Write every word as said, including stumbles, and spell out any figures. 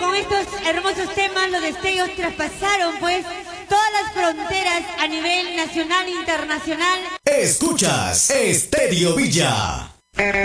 con estos hermosos temas, los destellos traspasaron pues todas las fronteras a nivel nacional e internacional. Escuchas Estéreo Villa.